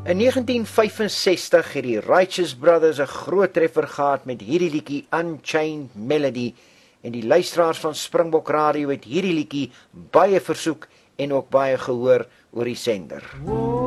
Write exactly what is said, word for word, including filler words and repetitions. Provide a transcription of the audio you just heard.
In negentien vyfensestig het die Righteous Brothers 'n groot treffer gehad met hierdie liedjie Unchained Melody, en die luisteraars van Springbok Radio het hierdie liedjie baie versoek en ook baie gehoor oor die sender.